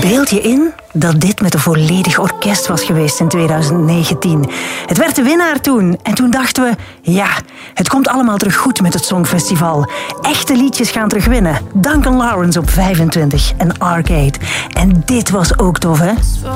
Beeld je in dat dit met een volledig orkest was geweest in 2019. Het werd de winnaar toen. En toen dachten we, ja, het komt allemaal terug goed met het Songfestival. Echte liedjes gaan terug winnen. Duncan Lawrence op 25 en Arcade. En dit was ook tof, hè?